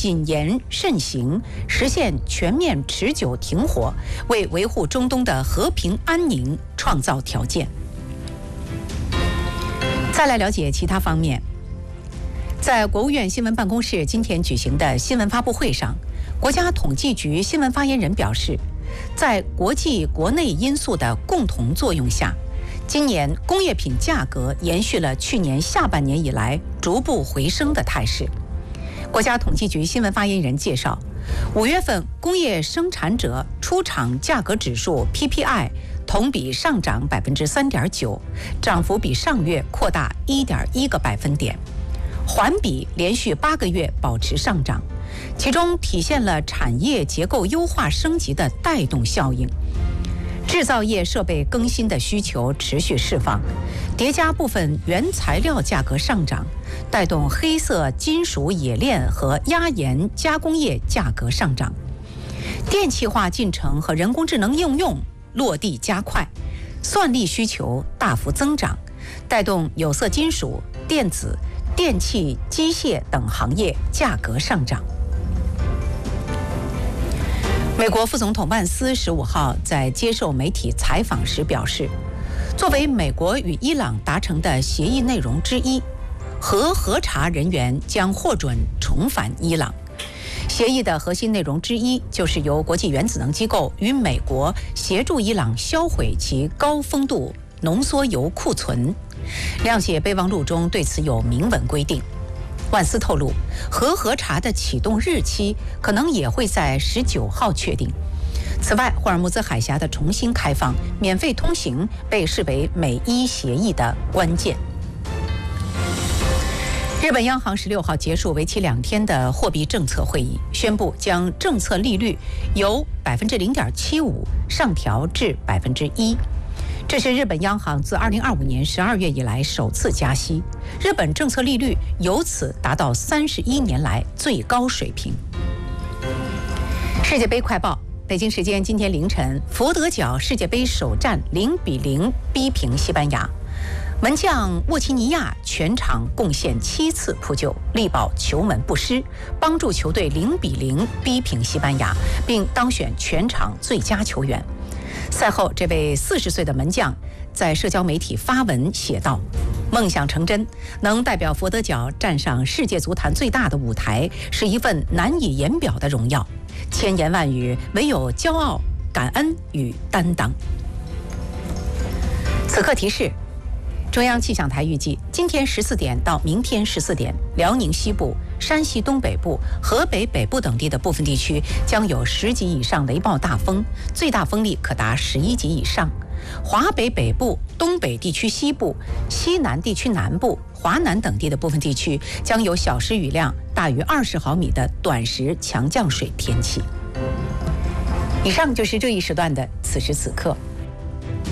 谨言慎行，实现全面持久停火，为维护中东的和平安宁创造条件。再来了解其他方面。在国务院新闻办公室今天举行的新闻发布会上，国家统计局新闻发言人表示，在国际国内因素的共同作用下，今年工业品价格延续了去年下半年以来逐步回升的态势。国家统计局新闻发言人介绍，5月份工业生产者出厂价格指数 PPI 同比上涨 3.9%， 涨幅比上月扩大 1.1个百分点，环比连续8个月保持上涨，其中体现了产业结构优化升级的带动效应。制造业设备更新的需求持续释放，叠加部分原材料价格上涨，带动黑色金属冶炼和压延加工业价格上涨。电气化进程和人工智能应用落地加快，算力需求大幅增长，带动有色金属、电子、电气、机械等行业价格上涨。美国副总统万斯15号在接受媒体采访时表示，作为美国与伊朗达成的协议内容之一，核查人员将获准重返伊朗。协议的核心内容之一就是由国际原子能机构与美国协助伊朗销毁其高丰度浓缩铀库存。谅解备忘录中对此有明文规定。万斯透露，核查的启动日期可能也会在19号确定。此外，霍尔木兹海峡的重新开放、免费通行被视为美伊协议的关键。日本央行16号结束为期2天的货币政策会议，宣布将政策利率由 0.75% 上调至 1%。这是日本央行自2025年12月以来首次加息，日本政策利率由此达到31年来最高水平。世界杯快报，北京时间今天凌晨，佛得角世界杯首战0-0逼平西班牙，门将沃奇尼亚全场贡献7次扑救，力保球门不失，帮助球队0-0逼平西班牙，并当选全场最佳球员。赛后，这位40岁的门将在社交媒体发文写道：“梦想成真，能代表佛得角站上世界足坛最大的舞台，是一份难以言表的荣耀。千言万语，唯有骄傲、感恩与担当。”此刻提示：中央气象台预计，今天14点到明天14点，辽宁西部、山西东北部、河北北部等地的部分地区将有10级以上雷暴大风，最大风力可达11级以上。华北北部、东北地区西部、西南地区南部、华南等地的部分地区将有小时雨量大于20毫米的短时强降水天气。以上就是这一时段的此时此刻。